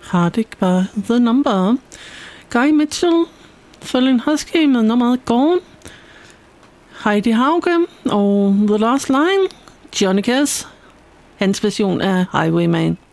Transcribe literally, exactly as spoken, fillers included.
Hardik var The Number. Guy Mitchell, Følgen Husky med nummeret Gone. Heidi Hauge og The Last Line, Johnny Cash, hans version af Highwayman.